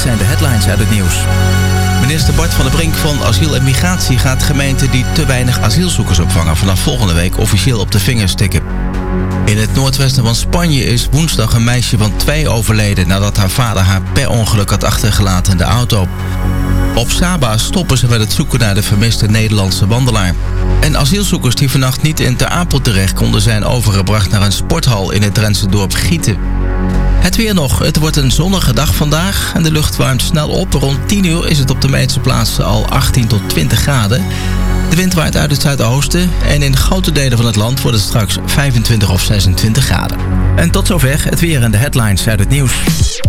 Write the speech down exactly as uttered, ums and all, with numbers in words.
zijn de headlines uit het nieuws. Minister Bart van der Brink van Asiel en Migratie gaat gemeenten die te weinig asielzoekers opvangen vanaf volgende week officieel op de vingers tikken. In het noordwesten van Spanje is woensdag een meisje van twee overleden nadat haar vader haar per ongeluk had achtergelaten in de auto. Op Saba stoppen ze met het zoeken naar de vermiste Nederlandse wandelaar. En asielzoekers die vannacht niet in Ter Apel terecht konden zijn overgebracht naar een sporthal in het Drentse dorp Gieten. Het weer nog. Het wordt een zonnige dag vandaag en de lucht warmt snel op. Rond tien uur is het op de meeste plaatsen al achttien tot twintig graden. De wind waait uit het zuidoosten en in grote delen van het land wordt het straks vijfentwintig of zesentwintig graden. En tot zover het weer en de headlines uit het nieuws.